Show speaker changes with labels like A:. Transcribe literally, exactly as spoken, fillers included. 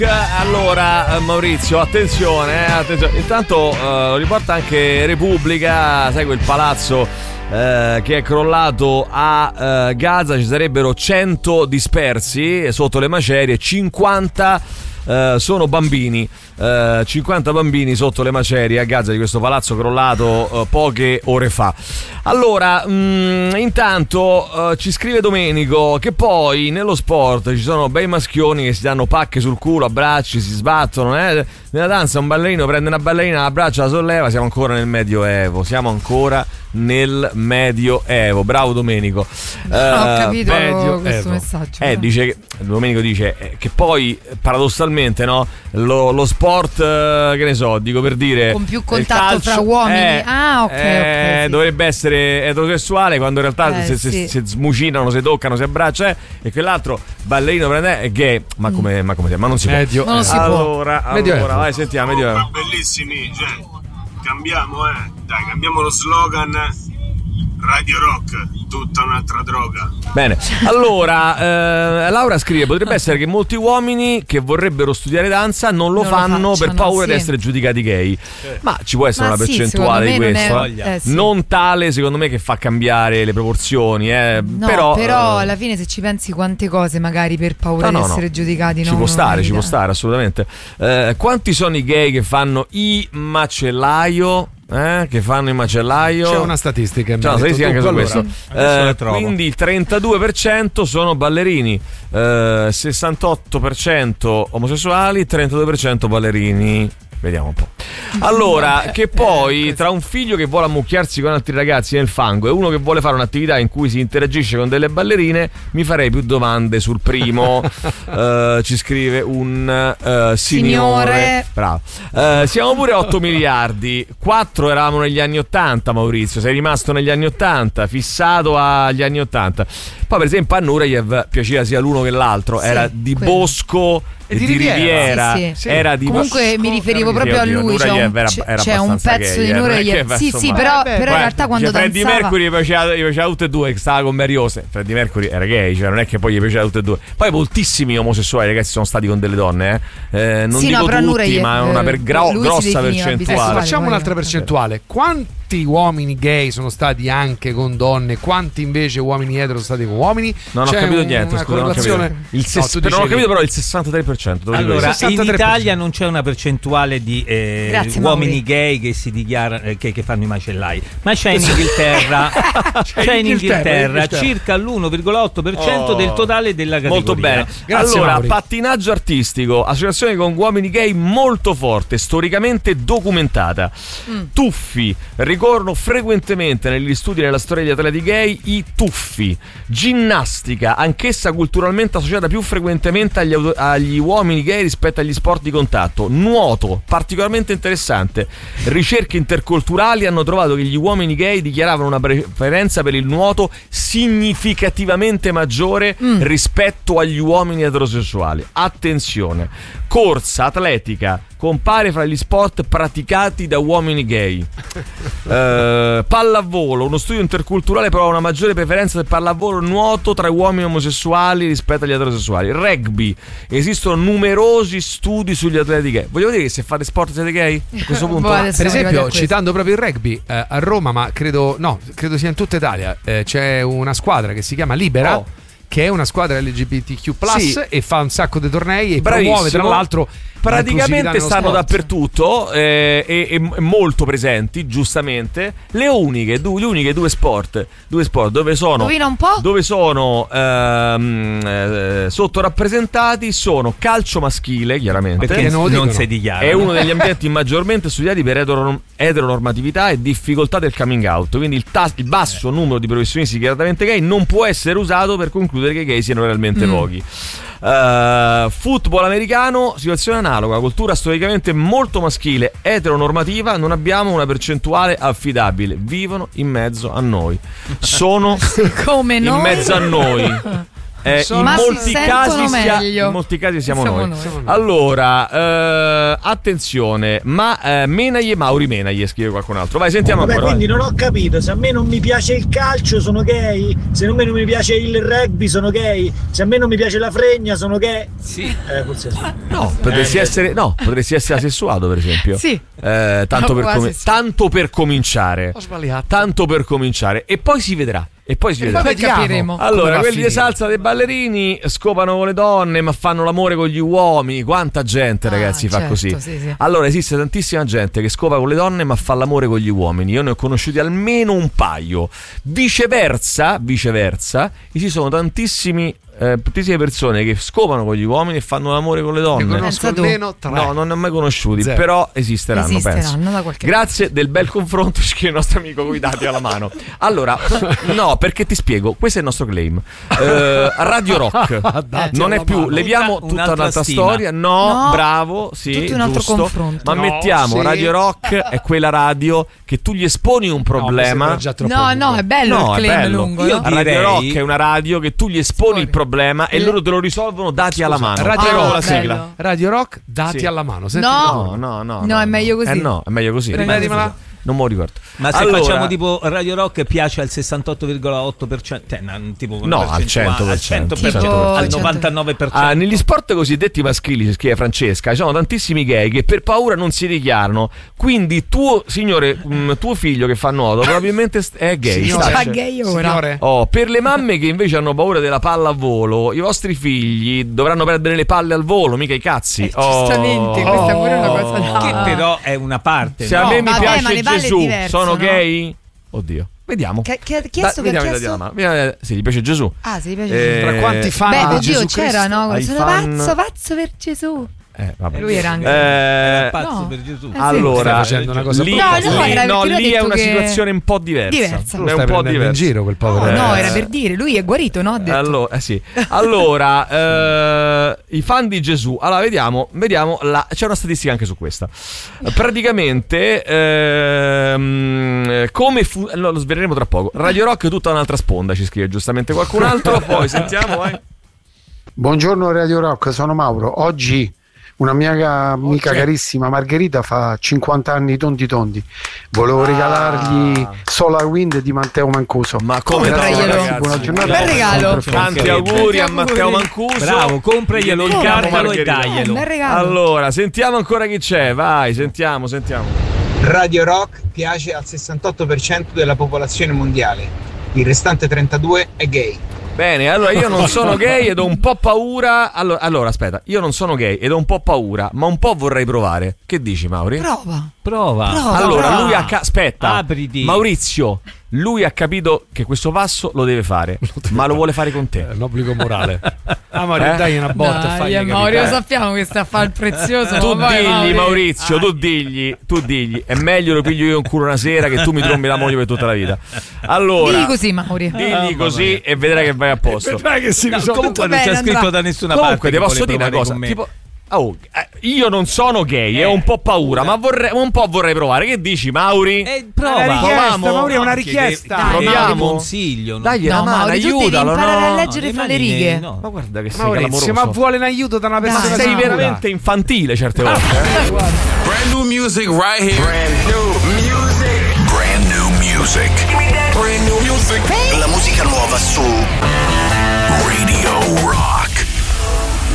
A: Allora Maurizio, attenzione, eh, attenzione. Intanto uh, lo riporta anche Repubblica, sai quel palazzo uh, che è crollato a uh, Gaza, ci sarebbero cento dispersi sotto le macerie, cinquanta Uh, sono bambini, uh, cinquanta bambini sotto le macerie a Gaza di questo palazzo crollato uh, poche ore fa. Allora, mh, intanto uh, ci scrive Domenico che poi nello sport ci sono bei maschioni che si danno pacche sul culo, abbracci, si sbattono, eh? Nella danza un ballerino prende una ballerina, l'abbraccia, la solleva. Siamo ancora nel Medioevo, siamo ancora nel Medioevo. Bravo Domenico.
B: No, uh, ho capito
A: Medioevo.
B: questo messaggio.
A: Eh, dice che, Domenico dice eh, che poi paradossalmente, no, lo, lo sport, eh, che ne so, dico per dire,
B: con più contatto
A: calcio,
B: fra uomini.
A: Eh,
B: ah, ok,
A: eh,
B: okay, sì.
A: Dovrebbe essere eterosessuale, quando in realtà
B: eh,
A: si,
B: sì.
A: si, si smucinano, si toccano, si abbracciano, eh, e quell'altro ballerino prende è gay. Ma come, mm. ma come ma non si
C: Medio,
A: può.
B: Non si
A: allora,
B: può.
A: allora,
C: Medioevo.
A: vai, sentiamo, Medioevo.
D: Bellissimi, cioè, cambiamo, eh. Dai, cambiamo lo slogan. Radio Rock, tutta un'altra droga.
A: Bene, allora eh, Laura scrive: potrebbe essere che molti uomini che vorrebbero studiare danza non lo
B: non
A: fanno
B: lo
A: per
B: facciano,
A: paura
B: sì.
A: di essere giudicati gay. Ma ci può essere
B: Ma
A: una
B: sì,
A: percentuale di
B: secondo me
A: questo,
B: non
A: eh.
B: è- eh, sì.
A: non tale secondo me che fa cambiare le proporzioni, eh.
B: No,
A: però,
B: però,
A: eh,
B: alla fine se ci pensi quante cose magari per paura
A: no, no,
B: di essere
A: no.
B: giudicati
A: ci
B: non
A: può stare,
B: non
A: ci può
B: evitano.
A: stare assolutamente. Eh, quanti sono i gay che fanno i macellaio? Eh, che fanno il macellaio?
C: C'è una statistica,
A: C'è una statistica anche su
C: allora,
A: questo.
C: adesso
A: Eh,
C: la trovo.
A: quindi il trentadue per cento sono ballerini, eh, sessantotto per cento omosessuali, trentadue per cento ballerini. Vediamo un po'. Allora,
B: Vabbè,
A: che poi
B: eh,
A: tra un figlio che vuole ammucchiarsi con altri ragazzi nel fango e uno che vuole fare un'attività in cui si interagisce con delle ballerine, mi farei più domande sul primo. Eh, ci scrive un eh, signore.
B: Signore.
A: Bravo. Eh, siamo pure otto miliardi. quattro eravamo negli anni ottanta, Maurizio. Sei rimasto negli anni ottanta, fissato agli anni ottanta. Poi, per esempio, a Nureyev piaceva sia l'uno che l'altro.
B: Sì,
A: Era di
B: quello.
A: Bosco e di Riviera.
B: Sì, sì.
A: Era di
B: Comunque mi riferivo proprio a lui. C'è un,
A: era,
B: c'è,
A: era
B: c'è un
A: abbastanza
B: pezzo
A: gay,
B: di
A: eh, non è
B: Nureyev.
A: che,
B: Sì,
A: insomma,
B: sì, però,
C: eh, beh,
B: però in
A: guarda,
B: realtà quando
A: cioè, Freddie
B: danzava
A: Mercury gli piaceva, gli piaceva tutte e due, che stava con Mary Rose. Freddie Mercury era gay, cioè non è che poi gli piaceva tutte e due. Poi moltissimi omosessuali ragazzi sono stati con delle donne, eh. Eh, non
B: Sì,
A: dico
B: no, però
A: tutti,
B: Nureyev,
A: ma una per gra-
B: lui si
A: grossa
B: definiva
A: percentuale.
B: bisessuale.
C: Facciamo
B: Guarda.
C: un'altra percentuale. Quanti uomini gay sono stati anche con donne? Quanti invece uomini etero sono stati con uomini?
A: Non ho
C: C'è
A: capito
C: un-
A: niente,
C: una
A: scusa, non ho capito.
C: correlazione?
A: Il
C: No,
A: ses-
C: tu
A: però non ho
C: dicevi-
A: capito però il sessantatré per cento. dove
E: Allora,
A: dico
E: in
C: sessantatré per cento.
E: Italia non c'è una percentuale di eh,
B: Grazie,
E: uomini
B: Mauri.
E: gay che si dichiarano eh, che, che fanno i macellai, ma c'è in Inghilterra, c'è in Inghilterra
C: Inghilterra.
E: circa l'uno virgola otto per cento
A: Oh.
E: del totale della categoria.
A: Molto bene.
C: Grazie,
A: allora,
C: Mauri.
A: pattinaggio artistico, associazione con uomini gay molto forte, storicamente documentata.
B: Mm.
A: Tuffi, ricorrono frequentemente negli studi e nella storia degli atleti gay i tuffi. Ginnastica, anch'essa culturalmente associata più frequentemente agli, auto- agli uomini gay rispetto agli sport di contatto. Nuoto, particolarmente interessante. Ricerche interculturali hanno trovato che gli uomini gay dichiaravano una preferenza per il nuoto significativamente maggiore
B: Mm.
A: rispetto agli uomini eterosessuali. Attenzione, corsa, atletica compare fra gli sport praticati da uomini gay. Eh, pallavolo, uno studio interculturale prova una maggiore preferenza del pallavolo nuoto tra uomini omosessuali rispetto agli eterosessuali. Rugby, esistono numerosi studi sugli atleti gay. Voglio dire che se fate sport siete gay? A questo punto
B: Boh, adesso
C: Per
B: siamo arrivati a
C: esempio,
B: questo.
C: citando proprio il rugby, eh, a Roma, ma credo no, credo sia in tutta Italia, eh, c'è una squadra che si chiama Libera.
A: Oh.
C: Che è una squadra L G B T Q plus,
A: Sì.
C: e fa un sacco di tornei e
A: Bravissimo.
C: promuove tra l'altro
A: praticamente stanno
C: sport.
A: dappertutto, eh, e, e molto presenti, giustamente. Le uniche, du, le uniche due sport, due sport dove sono,
B: Indovina un po'?
A: dove sono ehm, eh, sottorappresentati sono calcio maschile, chiaramente.
E: Perché
C: non lo
E: non
C: dicono?
E: si dichiara.
A: È uno degli ambienti maggiormente studiati per eteronorm- eteronormatività e difficoltà del coming out. Quindi il, tas- il basso numero di professionisti dichiaratamente gay non può essere usato per concludere che i gay siano realmente
B: Mm.
A: pochi. Uh, football americano, situazione analoga, cultura storicamente molto maschile, eteronormativa, non abbiamo una percentuale affidabile, vivono in mezzo a noi, sono
B: Come
A: in
B: noi?
A: mezzo a noi. Eh, in,
B: Ma si
A: molti casi sia,
B: meglio.
A: in molti casi siamo,
B: Siamo
A: noi.
B: noi.
C: Siamo noi.
A: Allora, eh, attenzione, ma eh, Menaglie, Mauri Menaglie, scrive qualcun altro. Vai, sentiamo
F: Vabbè,
A: ancora.
F: quindi
A: vai.
F: non ho capito, se a me non mi piace il calcio sono gay, se a me non mi piace il rugby sono gay, se a me non mi piace la fregna sono gay.
E: Sì.
F: Eh, forse sì.
A: No, potresti
F: Eh,
A: essere, no, potresti essere asessuato, per esempio.
B: Sì.
A: Eh, tanto,
B: No,
A: per
B: quasi
A: comi-
B: sì.
A: tanto per cominciare.
C: Ho sbagliato.
A: Tanto per cominciare. E poi si vedrà. E poi si
C: E
A: vedrà.
C: poi
B: Poi capiremo.
C: Come
A: Allora,
C: va a
A: quelli di
C: finire?
A: salsa dei ballerini scopano con le donne, ma fanno l'amore con gli uomini. Quanta gente,
B: Ah,
A: ragazzi, fa
B: certo,
A: così.
B: sì, sì.
A: Allora, esiste tantissima gente che scopa con le donne, ma fa l'amore con gli uomini. Io ne ho conosciuti almeno un paio. Viceversa, viceversa, esistono tantissimi. Eh, tantissime persone che scopano con gli uomini e fanno l'amore con le
C: Ne
A: donne.
C: conosco
B: Pensa tu.
C: almeno tre.
A: No, non ne ho mai conosciuti,
C: Zero.
A: però esisteranno,
B: Esisteranno
A: penso.
B: da qualche
A: Grazie del bel confronto, scrive il nostro amico con i dati alla mano. Allora, no, perché ti spiego, questo è il nostro claim. Eh, Radio Rock
C: Dati
A: non è
C: alla
A: più,
C: mano.
A: leviamo
E: Tutta
A: tutta
E: un'altra
A: un'altra
E: stima.
A: storia. No,
B: No,
A: bravo, sì,
B: tutto un altro
A: giusto.
B: confronto.
A: Ma
C: No,
A: mettiamo
C: sì.
A: Radio Rock è quella radio che tu gli esponi un
C: No, mi
A: problema.
C: sembra già troppo
B: No,
C: lungo.
B: no, è bello
A: No,
B: il
A: è
B: claim
A: bello.
B: lungo.
E: Io
B: no?
E: direi-
A: Radio Rock è una radio che tu gli esponi il problema e
B: Le-
A: loro te lo risolvono dati alla mano.
C: Radio
A: Prego
B: Rock,
A: la sigla.
B: bello.
C: Radio Rock, dati
A: Sì.
C: alla mano. Senti
B: No.
C: il
A: No, no, no.
B: No, è meglio così.
A: Eh no, è meglio così.
C: Ripetimela.
A: Non me lo ricordo.
E: Ma se
A: Allora-
E: facciamo tipo Radio Rock piace al sessantotto virgola otto per cento, cioè, no, tipo una
A: No, al
E: percentuale,
A: cento per cento.
E: al cento per cento, al
B: Tipo-
E: novantanove per cento.
A: Ah, negli sport cosiddetti maschili, ci scrive Francesca, ci sono tantissimi gay che per paura non si dichiarano. Quindi tuo signore, mh, tuo figlio che fa nuoto, probabilmente st- è gay.
C: Signore.
A: sta-
B: Già gay ora.
C: Signore,
A: Oh, per le mamme che invece hanno paura della palla a volo, i vostri figli dovranno perdere le palle al volo, mica i cazzi.
B: Eh,
A: Oh.
B: giustamente, questa è pure una cosa da...
E: Che però è una parte.
A: Se
E: no?
A: a me mi
B: Vabbè, ma
A: piace
B: le palle è
A: Gesù,
B: diverso,
A: sono
B: no?
A: gay? Oddio, vediamo.
B: Che, che, chi è sto che
A: Da-
B: ha
A: vediamo i dati
B: chiesto?
A: alla mano. Vediamo, se gli piace Gesù.
B: Ah, se gli piace
A: Eh,
B: Gesù.
C: tra quanti fan
B: Beh,
C: di
B: oddio,
C: Gesù
B: c'era,
C: Cristo?
B: no?
A: ai
B: Sono
A: fan-
B: pazzo, pazzo per Gesù.
A: Eh, vabbè.
B: Lui era anche...
A: Eh,
E: Era pazzo
B: no.
E: per Gesù.
B: Eh, sì.
A: allora,
C: Stai facendo una cosa
A: lì,
B: brutta. No, no,
A: lì-
B: era
A: no,
B: perché lui ha
A: lì è
B: detto
A: una
B: che-
A: situazione un po' diversa.
B: Diversa.
C: Tu
A: È
C: stai
A: un po'
C: prendendo in
A: diversa.
C: giro quel
B: No,
C: povero.
B: no,
A: Eh.
B: era per dire, lui è guarito, no? Ha detto.
A: Allora, eh sì. Allora, eh, i fan di Gesù. Allora, vediamo, vediamo la, c'è una statistica anche su questa. Praticamente, ehm, come fu, no, lo sveleremo tra poco. Radio Rock è tutta un'altra sponda, ci scrive giustamente qualcun altro. Poi sentiamo, vai.
G: Buongiorno Radio Rock, sono Mauro. Oggi una mia ca- amica carissima Margherita fa cinquanta anni tondi tondi. Volevo
A: Ah.
G: regalargli Solar Wind di Matteo Mancuso.
A: Ma come
G: Grazie,
B: Compraglielo.
G: ragazzi, buona giornata.
B: Bel regalo.
A: Tanti auguri a Matteo Mancuso.
E: Bravo, compraglielo,
A: Come?
E: incartalo e
A: Margherita.
E: daglielo.
B: Un bel regalo.
A: Allora, sentiamo ancora chi c'è. Vai, sentiamo, sentiamo.
H: Radio Rock piace al sessantotto per cento della popolazione mondiale, il restante trentadue per cento è gay.
A: Bene, allora io non sono gay ed ho un po' paura. Allora, allora, aspetta, io non sono gay ed ho un po' paura, ma un po' vorrei provare. Che dici, Mauri?
B: Prova.
E: Prova.
B: Prova.
A: Allora,
B: prova.
A: lui ha ca- aspetta.
E: Apriti.
A: Maurizio, lui ha capito che questo passo lo deve fare, ma lo vuole fare con te.
C: È l'obbligo morale. Ah, Mario,
A: Eh?
C: dai una botta e
B: Dai,
C: fagli
B: eh,
C: capire.
B: Maurizio, sappiamo che sta a fare il prezioso.
A: Tu
B: ma vai,
A: digli,
B: Mauri.
A: Maurizio, tu digli, tu digli, è meglio lo piglio io in culo una sera che tu mi trombi la moglie per tutta la vita. Allora,
B: Digli così, Mauri.
A: digli così e vedrai che vai a posto.
C: Vedrai che si
E: No,
C: risolve.
E: comunque non
B: Bene,
E: c'è
B: andrà.
E: scritto da nessuna
A: Comunque,
E: parte.
A: ti posso dire una cosa. Tipo, oh, eh, io non sono gay e ho un po' paura, ma vorrei, un po' vorrei provare. Che dici, Mauri?
E: Eh,
C: Una
E: prova.
C: richiesta,
A: Proviamo?
C: Mauri, è una
E: No,
C: richiesta.
E: chiede- chiede
A: Proviamo?
E: un consiglio. no?
A: Dai,
B: No,
A: la mano,
B: Mauri, tu devi
A: aiutalo,
B: imparare
A: no?
B: a leggere
E: No,
B: fra
E: le
B: le
E: mani,
B: righe.
E: no.
A: Ma guarda che sei
C: Maurizio,
A: clamoroso.
C: ma vuole un aiuto da una persona
B: Dai,
A: Sei
C: sicura.
A: veramente infantile certe volte. eh.
D: Brand new music right here. Brand new music. Brand new music. Brand new music. La musica nuova su Radio Rock.